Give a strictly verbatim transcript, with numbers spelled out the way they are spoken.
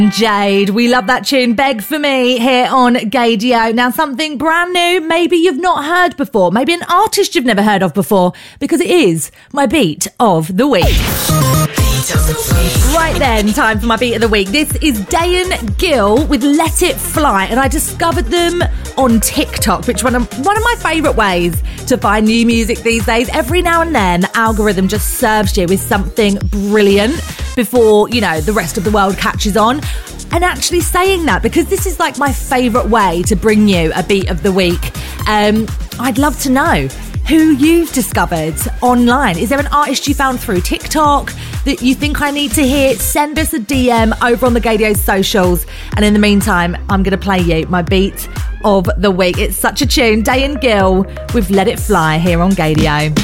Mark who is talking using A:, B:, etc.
A: Jade, we love that tune. Beg for Me here on Gaydio. Now, something brand new, maybe you've not heard before, maybe an artist you've never heard of before, because it is my beat of the week. Right then, time for my beat of the week. This is Dayan Gill with Let It Fly, and I discovered them on TikTok, which is one of, one of my favourite ways to find new music these days. Every now and then, the algorithm just serves you with something brilliant before, you know, the rest of the world catches on. And actually saying that, because this is like my favourite way to bring you a beat of the week, um, I'd love to know who you've discovered online. Is there an artist you found through TikTok that you think I need to hear? Send us a D M over on the Gaydio socials. And in the meantime, I'm going to play you my beat of the week. It's such a tune. Dayan Gill with Let It Fly here on Gaydio.